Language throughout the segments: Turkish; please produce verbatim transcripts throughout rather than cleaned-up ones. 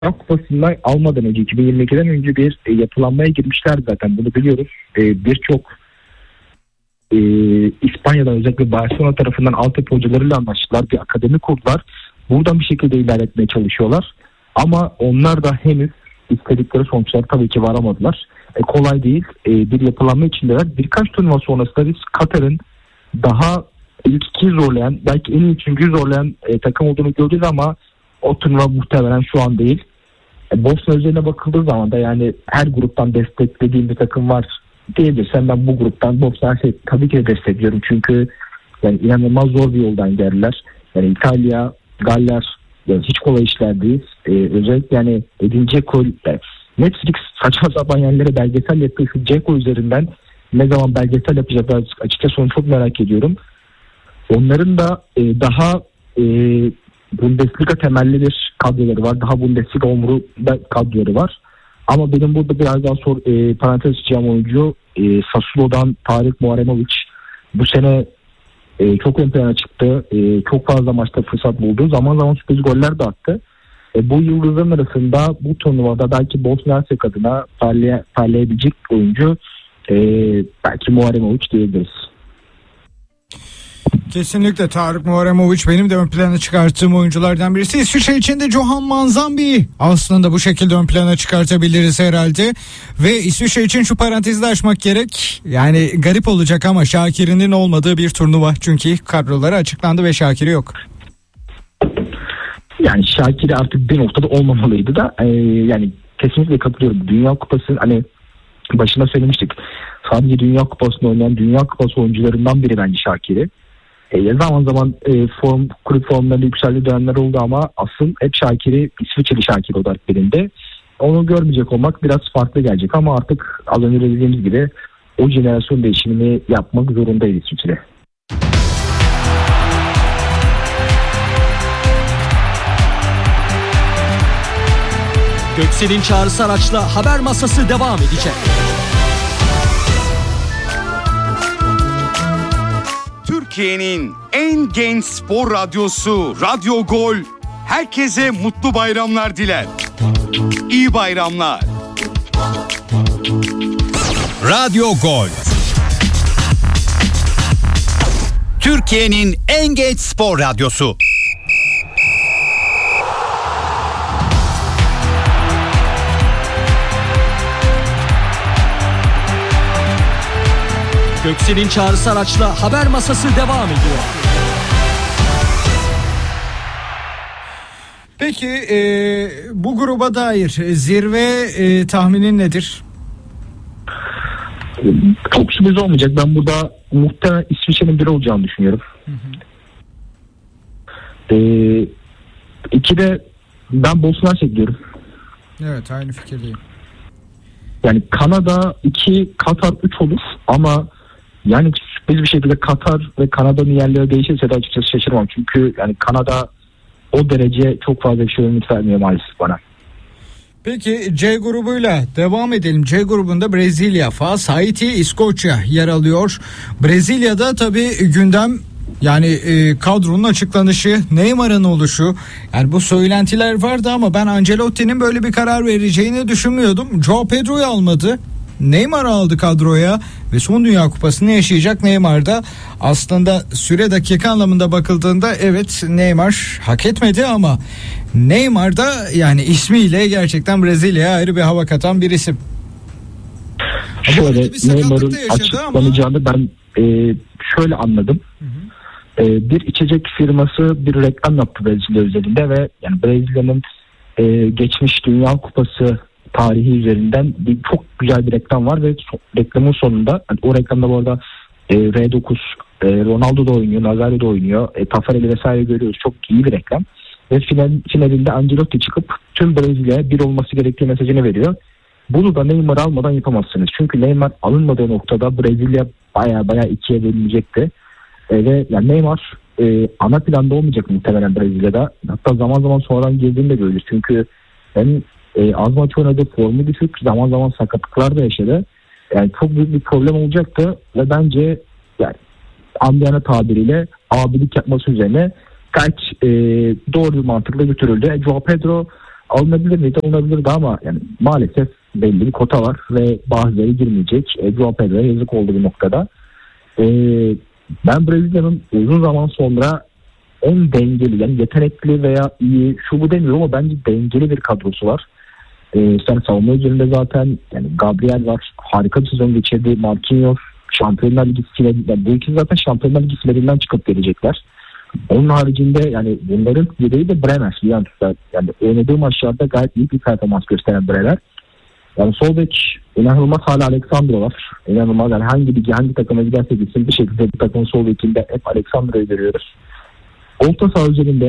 Kupası'ndan almadan önce iki bin yirmi ikiden önce bir e, yapılanmaya girmişler zaten, bunu biliyoruz. E, Birçok e, İspanya'dan, özellikle Barcelona tarafından altyapı hocalarıyla anlaştılar. Bir akademi kurdular. Buradan bir şekilde ilerletmeye çalışıyorlar. Ama onlar da henüz istedikleri sonuçlar tabii ki varamadılar. E, kolay değil. E, bir yapılanma içindeler. Birkaç turnuva sonrasında biz Katar'ın daha ilk iki zorlayan, belki en iyi üçüncü zorlayan e, takım olduğunu gördük ama o turnuva muhtemelen şu an değil. E, Bosna üzerine bakıldığı zaman da yani her gruptan desteklediğim bir takım var diyebilirsen ben bu gruptan Bosna şey, tabii ki de destekliyorum. Çünkü yani inanılmaz zor bir yoldan geldiler. Yani İtalya, Galler yani hiç kolay işler değil. E, özellikle yani Edin Dzeko, yani Netflix saçma sapan yerlere belgesel yapıyor. Şu Dzeko üzerinden ne zaman belgesel yapacaklar açıkçası onu çok merak ediyorum. Onların da e, daha e, Bundesliga temelli bir kadroları var. Daha Bundesliga omurunda kadroları var. Ama benim burada biraz daha sor, e, parantez açacağım oyuncu e, Sassuolo'dan Tarık Muharemovic. Bu sene e, çok ön plana çıktı. E, çok fazla maçta fırsat buldu. Zaman zaman sürpriz goller de attı. E, bu yıldızların arasında bu turnuvada belki Bosna Hersek adına parlay- parlayabilecek oyuncu e, belki Muharemovic diyebiliriz. Kesinlikle Tarık Muharemovic benim de ön plana çıkarttığım oyunculardan birisi. İsviçre için de Johan Manzambi'yi aslında bu şekilde ön plana çıkartabiliriz herhalde. Ve İsviçre için şu parantezi de açmak gerek. Yani garip olacak ama Şakir'in olmadığı bir turnuva. Çünkü kadroları açıklandı ve Şakir'i yok. Yani Şakir'i artık bir noktada olmamalıydı da e, yani kesinlikle katılıyorum. Dünya Kupası hani başına söylemiştik. Sadece Dünya Kupası'nda oynayan Dünya Kupası oyuncularından biri bence Şakir'i. E, zaman zaman e, form, kulüp formlarında yükseldiği dönemler oldu ama asıl hep Şakir'i İsviçreli Şakir olarak birinde. Onu görmeyecek olmak biraz farklı gelecek ama artık az önce dediğimiz gibi o jenerasyon değişimini yapmak zorundayız İsviçre. Göksel'in çağrısı araçla haber masası devam edecek. Türkiye'nin en genç spor radyosu Radyo Gol herkese mutlu bayramlar diler. İyi bayramlar. Radyo Gol. Türkiye'nin en genç spor radyosu. Göksel'in çağrısı araçla haber masası devam ediyor. Peki e, bu gruba dair zirve e, tahminin nedir? Çok sürpriz olmayacak. Ben burada muhtemelen İsviçre'nin biri olacağını düşünüyorum. Hı hı. Ee, iki de ben Bosna Hersek diyorum. Evet, aynı fikirdeyim. Yani Kanada iki, Katar üç olur ama yani sürpriz bir şekilde Katar ve Kanada'nın yerleri değişirse de açıkçası şaşırmam. Çünkü yani Kanada o derece çok fazla bir şey ümit vermiyor maalesef bana. Peki C grubuyla devam edelim. C grubunda Brezilya, Fas, Haiti, İskoçya yer alıyor. Brezilya'da tabii gündem yani e, kadronun açıklanışı, Neymar'ın oluşu. Yani bu söylentiler vardı ama ben Ancelotti'nin böyle bir karar vereceğini düşünmüyordum. João Pedro'yu almadı. Neymar aldı kadroya ve son Dünya Kupası'nı yaşayacak. Neymar da aslında süre dakika anlamında bakıldığında evet Neymar hak etmedi ama Neymar da yani ismiyle gerçekten Brezilya'ya ayrı bir hava katan bir isim. Şöyle Neymar'ın açıklanacağını ama... ben e, şöyle anladım. Hı hı. E, bir içecek firması bir reklam yaptı Brezilya üzerinde ve yani Brezilya'nın e, geçmiş Dünya Kupası tarihi üzerinden bir çok güzel bir reklam var ve so- reklamın sonunda yani o reklamda bu arada e, R dokuz e, Ronaldo da oynuyor, Nazario da oynuyor, e, Tafarel'i vesaire görüyoruz. Çok iyi bir reklam ve final, finalinde Ancelotti çıkıp tüm Brezilya'ya bir olması gerektiği mesajını veriyor. Bunu da Neymar almadan yapamazsınız. Çünkü Neymar alınmadığı noktada Brezilya baya baya ikiye bölünecekti. E, ve yani Neymar e, ana planda olmayacak muhtemelen Brezilya'da. Hatta zaman zaman sonradan girdiğini de görürüz. Çünkü hem e, az maç oynadı, formu düşük, zaman zaman sakatlıklar da yaşadı. Yani çok büyük bir problem olacaktı ve bence yani amcana tabiriyle abilik yapması üzerine kaç e, doğru bir mantıkla götürüldü. E, João Pedro alınabilir miydi? Alınabilirdi ama yani maalesef belli bir kota var ve bazıları girmeyecek. E, João Pedro'ya yazık oldu bu noktada. E, ben Brezilya'nın uzun zaman sonra en dengeli, yani yetenekli veya iyi, şu bu demiyorum ama bence dengeli bir kadrosu var. E, sen savunma üzerinde zaten yani Gabriel var. Harika bir sezon geçirdi. Marquinhos Şampiyonlar Ligi finali, yani bu ikisi zaten Şampiyonlar Ligi finalinden çıkıp gelecekler. Onun haricinde yani bunların yedeği de Bremer. Yani, yani oynadığı maçlarda gayet iyi bir performans gösteren Bremer. Yani sol bek inanılmaz, hala Alexandro var. İnanılmaz, yani hangi ligi hangi takıma giderse gitsin bir şekilde bu takımın sol bekinde hep Alexandro'yu görüyoruz. Orta saha üzerinde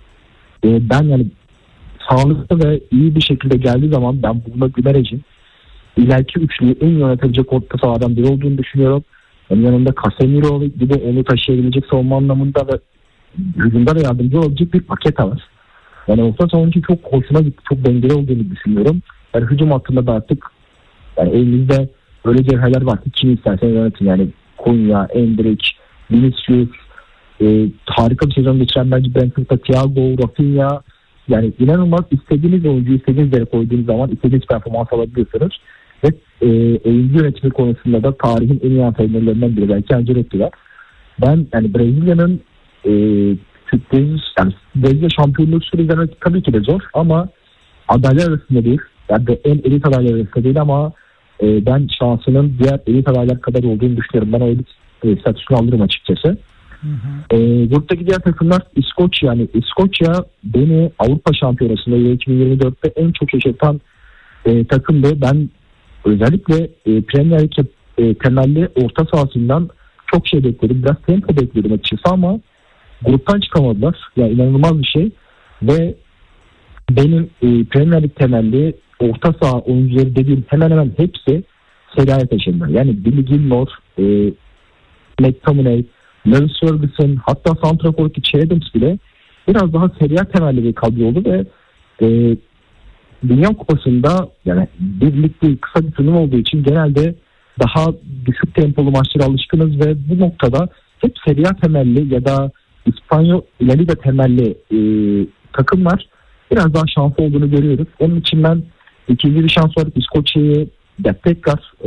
e, ben yani sağlıklı ve iyi bir şekilde geldiği zaman ben Bruno Guimarães'in ileriki üçlüyü en iyi yönetebilecek orta sahadan biri olduğunu düşünüyorum. Yani yanında Casemiro gibi onu taşıyabilecek savunma anlamında ve hücumda da yardımcı olabilecek bir paket var. Yani orta sahanın çok hoşuma gitti. Çok dengeli olduğunu düşünüyorum. Yani hücum hattında da artık yani elimizde öyle cevherler var ki kim istersen yönetin. Yani Konya, Endrick, Vinicius, e, harika bir sezon geçiren bence Brentford'da Thiago, Rafinha, yani inanılmaz, istediğiniz oyuncuyu istediğiniz yere koyduğunuz zaman istediğiniz performans alabiliyorsunuz. Ve e, oyuncu yönetimi konusunda da tarihin en iyi antrenörlerinden biri belki Ancelotti var. Ben yani Brezilya'nın e, sürpriz, yani Brezilya şampiyonluk süreci tabii ki de zor ama adaylar arasında değil. Yani de en elit adaylar arasında değil ama e, ben şansının diğer elit adaylar kadar olduğunu düşünüyorum. Ben o elit e, statüsünü alırım açıkçası. Hı hı. E, gruptaki diğer takımlar İskoçya. Yani İskoçya beni Avrupa Şampiyonası'nda iki bin yirmi dörtte en çok şaşırtan e, takımdı. Ben özellikle e, Premier Lig e, temelli orta sahasından çok şey bekledim. Biraz tempo bekliyordum açıkçası ama gruptan çıkamadılar. Yani inanılmaz bir şey. Ve benim e, Premier Lig temelli orta saha oyuncuları dediğim hemen hemen hepsi Serie A'ya taşındı. Yani Billy Gilmore, e, McTominay, Lewis Ferguson, hatta santrafor'daki Che Adams bile biraz daha Serie A temelli bir kadro oldu ve e, Dünya Kupası'nda yani birlikte kısa bir turnuva olduğu için genelde daha düşük tempolu maçlara alışkınız ve bu noktada hep Serie A temelli ya da İspanyol La Liga temelli e, takımlar biraz daha şanslı olduğunu görüyoruz. Onun için ben ikinci bir şans olarak İskoçya'yı tekrar e,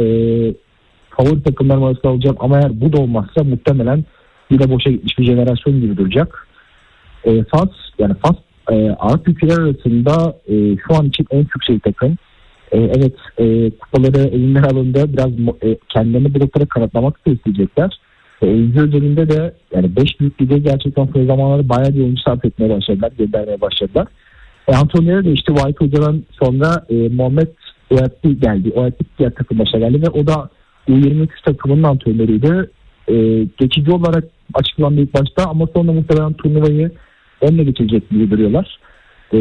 favori takımlarım arasında alacağım ama eğer bu da olmazsa muhtemelen yine boşa gitmiş bir jenerasyon gibi duracak. E, Fas yani Fas e, Arap ülkeler arasında e, şu an için en yüksek takım. E, evet e, kupaları elinden alındı. Biraz e, kendilerini bu noktada kanıtlamak da isteyecekler. E, oyuncu özelinde de yani beş büyük lige gerçekten son zamanlarda bayağı bir oyuncu sarf etmeye başladılar. Göndermeye başladılar. E, Antonio de işte White Hoca'dan sonra e, Muhammed Oyatli geldi. Oyatli diğer takım başa geldi ve o da U yirmi üç takımının antrenörüydü. E, geçici olarak açıklandı ilk başta ama sonra muhtemelen turnuvayı onunla geçecek gibi duruyorlar. E,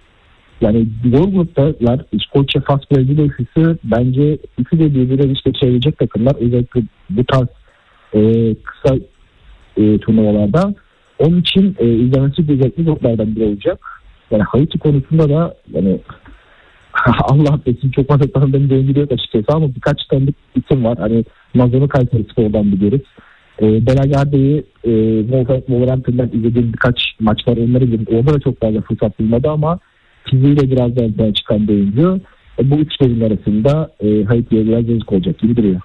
yani zor gruptalar. İskoçya, Fas, Brezilya ikisi bence ikisi de birbirine işte çevirecek takımlar. Özellikle bu tarz e, kısa e, turnuvalarda. Onun için e, izlemesi güzellikli gruplardan biri olacak. Yani Haiti konusunda da yani Allah affetsin çok fazla tanıdığım döngü yok açıkçası ama birkaç tanıdık isim var. Hani Nazan'ı Kayseri Spor'dan biliyoruz. E, Belagarde'yi e, Wolverhampton'dan izlediğim birkaç maç var. Onları izledim. Orada da çok fazla fırsat bulmadı ama fiziğiyle biraz daha önden çıkan bir oyuncu. E, bu üçlerin arasında e, Haiti'ye biraz yazık olacak gibi duruyor.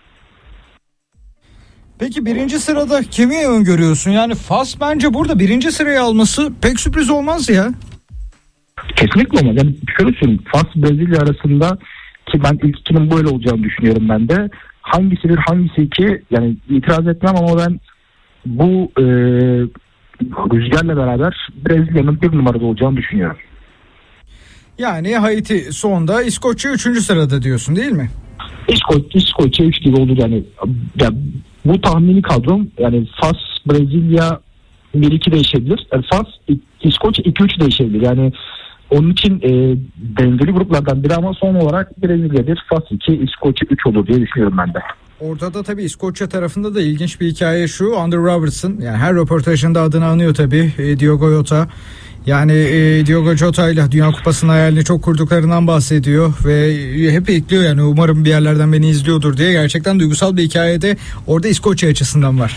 Peki birinci sırada kimi öngörüyorsun? Yani Fas bence burada birinci sırayı alması pek sürpriz olmaz ya. Kesinlikle olmaz. Yani şöyle söyleyeyim. Fas Brezilya arasında ki ben ilk ikinin böyle olacağını düşünüyorum ben de. Hangisi bir hangisi iki yani itiraz etmem ama ben bu e, rüzgarla beraber Brezilya'nın bir numarada olacağını düşünüyorum. Yani Haiti sonda, İskoçya üçüncü sırada diyorsun değil mi? İskoç, İskoçya üç gibi olur yani. Ya, bu tahmini kadrom yani Fas, Brezilya bir iki değişebilir. Yani Fas, İskoçya iki üç değişebilir. Yani onun için e, dengeli gruplardan biri ama son olarak Brezilya bir, Fas iki, İskoçya üç olur diye düşünüyorum ben de. Orada da tabii İskoçya tarafında da ilginç bir hikaye şu. Andrew Robertson yani her röportajında adını anıyor tabii. E, Diogo Jota. Yani e, Diogo Jota ile Dünya Kupası'nın hayalini çok kurduklarından bahsediyor ve hep ekliyor yani umarım bir yerlerden beni izliyordur diye. Gerçekten duygusal bir hikayede orada İskoçya açısından var.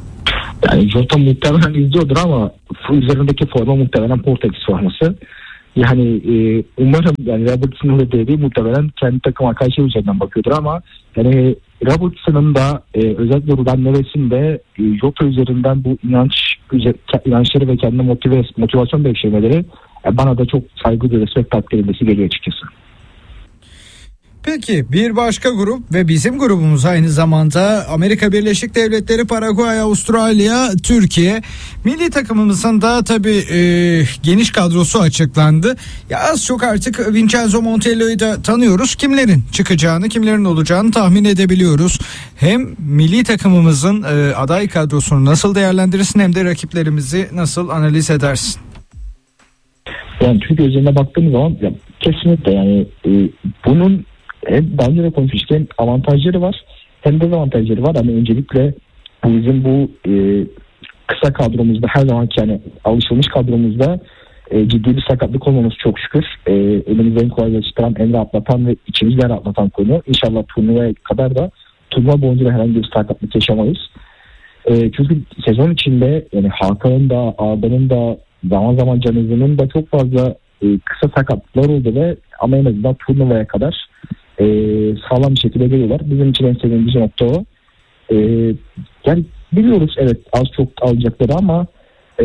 Yani Jota muhtemelen izliyordur ama üzerindeki forma muhtemelen Portekiz forması. Yani e, umarım yani Robertson'un da dediği muhtemelen kendi takım arkadaşları üzerinden bakıyordur ama yani Robertson'un da e, özellikle Ruben Neves'in de e, Jota üzerinden bu inanç inançları ve kendine motive, motivasyon beklemeleri e, bana da çok saygı ve respekt takdir edilmesi geliyor açıkçası. Peki bir başka grup ve bizim grubumuz aynı zamanda Amerika Birleşik Devletleri, Paraguay, Avustralya, Türkiye. Milli takımımızın da tabii e, geniş kadrosu açıklandı. Ya az çok artık Vincenzo Montello'yu da tanıyoruz. Kimlerin çıkacağını, kimlerin olacağını tahmin edebiliyoruz. Hem milli takımımızın e, aday kadrosunu nasıl değerlendirirsin hem de rakiplerimizi nasıl analiz edersin? Yani Türkiye üzerine baktığımız zaman ya, kesinlikle yani e, bunun hem daha önce de konuşmuştuk, hem avantajları var hem de dezavantajları var. Ama öncelikle bizim bu e, kısa kadromuzda her zamanki yani alışılmış kadromuzda e, ciddi bir sakatlık olmamız çok şükür. E, elimizde en kolay çıkaran, en rahatlatan ve içimizde rahatlatan konu. İnşallah turnuvaya kadar da turnuva boyunca da herhangi bir sakatlık yaşamayız. E, çünkü sezon içinde yani Hakan'ın da Arda'nın da zaman zaman Canızı'nın da çok fazla e, kısa sakatlıklar oldu ve ama en azından turnuvaya kadar e, sağlam bir şekilde geliyorlar. Bizim için en sevindirici nokta o. E, yani biliyoruz evet az çok alacakları ama e,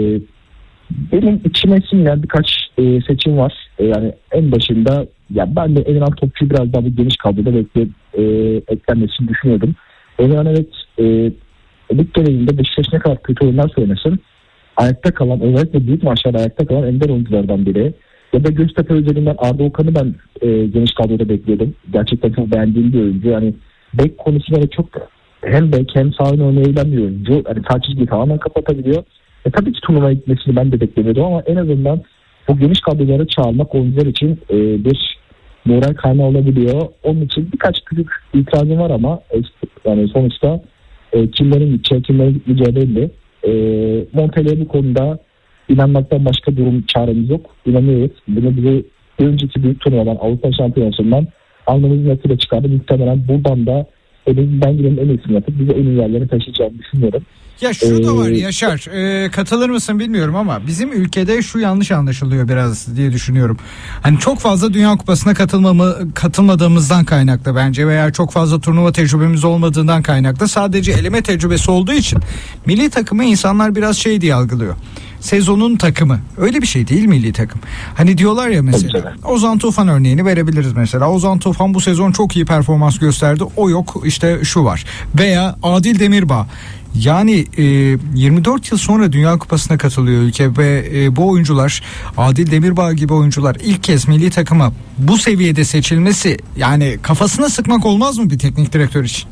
benim içime sinmeyen birkaç e, seçim var. E, yani en başında ya ben de Emirhan Topçu'yu biraz daha bu geniş kadroda bekleyip e, eklenmesini düşünüyordum. Emirhan evet e, lig genelinde Beşiktaş ne kadar kötü oyunlar söylesin, ayakta kalan, özellikle büyük maçlarda ayakta kalan ender oyunculardan biri. Ya da Göztepe üzerinden Arda Okan'ı ben e, geniş kadroda bekliyordum. Gerçekten çok beğendiğim bir oyuncu. Yani bek konusunda da çok hem bek hem sağ ön oynayabilen bir oyuncu. Yani sağ çizgiyi tamamen kapatabiliyor. E, tabii ki turnuvaya gitmesini ben de beklemiyordum ama en azından bu geniş kadroları çağırmak oyuncular için e, bir moral kaynağı olabiliyor. Onun için birkaç küçük itirazım var ama e, yani sonuçta e, kimlerin gideceği, kimlerin gitmeyeceği belli. E, Montella'ya bu konuda İnanmaktan başka durum çaremiz yok. İnanıyoruz. Bunu bize önceki büyük turnuvadan, Avrupa Şampiyonası'ndan almamızın netice çıkardı. Muhtemelen buradan da elimizden gelenin en iyisini yapıp bize en iyi yerlere taşıyacağını düşünüyorum. Ya şu ee, da var Yaşar, e, katılır mısın bilmiyorum ama bizim ülkede şu yanlış anlaşılıyor biraz diye düşünüyorum. Hani çok fazla Dünya Kupası'na katılmamı, katılmadığımızdan kaynaklı bence veya çok fazla turnuva tecrübemiz olmadığından kaynaklı, sadece eleme tecrübesi olduğu için milli takımı insanlar biraz şey diye algılıyor. Sezonun takımı. Öyle bir şey değil milli takım. Hani diyorlar ya mesela Ozan Tufan örneğini verebiliriz mesela. Ozan Tufan bu sezon çok iyi performans gösterdi. O yok, işte şu var. Veya Adil Demirbağ. Yani e, yirmi dört yıl sonra Dünya Kupası'na katılıyor ülke ve e, bu oyuncular, Adil Demirbağ gibi oyuncular ilk kez milli takıma bu seviyede seçilmesi, yani kafasına sıkmak olmaz mı bir teknik direktör için?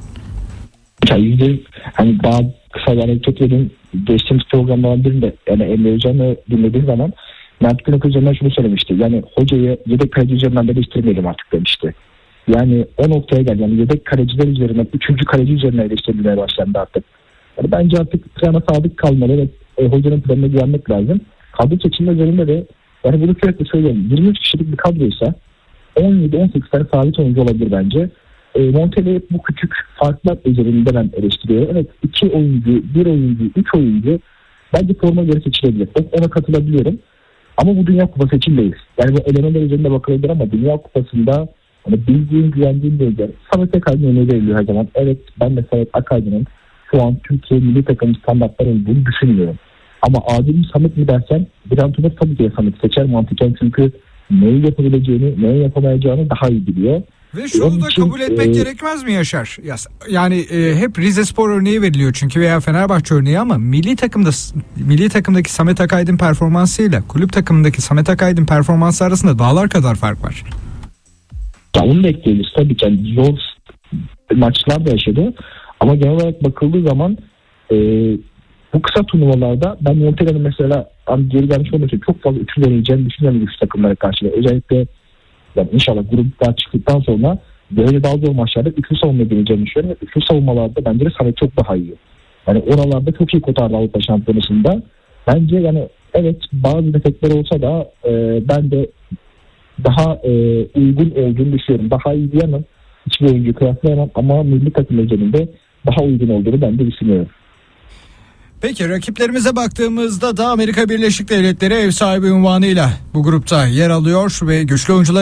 Yani hani daha kısa bir anekdot vereyim. Geçtiğimiz programlardan birinde yani Emre Hoca'nı dinlediğim zaman Mert Günok üzerinden şunu söylemişti. Yani hocayı yedek kaleci üzerinden de eleştirmeyelim artık demişti. Yani o noktaya geldi. Yani yedek kaleciler üzerinden, üçüncü kaleci üzerinden eleştirilmeye başlandı artık. Yani bence artık plana sadık kalmalı ve e, hocanın planına güvenmek lazım. Kadro seçimleri üzerinde de yani bunu sürekli söylüyorum. yirmi üç kişilik bir kadroysa on yedi on sekiz tane sabit oyuncu olabilir bence. E, Montella bu küçük farklar üzerinde ben eleştiriyorum. Evet, iki oyuncu, bir oyuncu, üç oyuncu bence forma göre seçilebilir. Ona katılabiliyorum. Ama bu Dünya Kupası için değil. Yani bu elemeler üzerinde bakılabilir ama Dünya Kupası'nda hani bildiğim, güvendiğim bir oyuncu. Samet Akaydın örneği veriliyor her zaman. Evet, ben de Samet Akaydın'ın şu an Türkiye milli takım standartlarını bunu düşünmüyorum. Ama Adil mi Samet mi dersen Birhan Tunus tabii ki Samet seçer mantıken, çünkü neyi yapabileceğini, neyi yapamayacağını daha iyi biliyor. Ve şunu da kabul etmek e, gerekmez mi Yaşar? Yani e, hep Rizespor örneği veriliyor çünkü veya Fenerbahçe örneği ama milli takımda milli takımdaki Samet Akaydın performansıyla kulüp takımındaki Samet Akaydın performansı arasında dağlar kadar fark var. Ya onu bekliyoruz tabii ki. Yani zor maçlar da yaşadı ama genel olarak bakıldığı zaman e, bu kısa turnuvalarda ben Montella'nın mesela hani geri gelmiş olmak için çok fazla üçlü deneyeceğini düşünüyorum üç takımlara karşı. Özellikle yani inşallah gruptan çıktıktan sonra böyle daha zor maçlarda üçlü savunma deneyeceğini düşünüyorum. Üçlü savunmalarda bence de Samet çok daha iyi. Yani oralarda çok iyi kotardı Avrupa Şampiyonası'nda. Bence yani evet bazı defekler olsa da e, ben de daha e, uygun olduğunu düşünüyorum. Daha iyi diyemem. Hiçbir oyuncu kıyaslayamam ama milli takım özelinde daha uygun olduğunu ben de düşünüyorum. Peki rakiplerimize baktığımızda da Amerika Birleşik Devletleri ev sahibi unvanıyla bu grupta yer alıyor ve güçlü oyuncular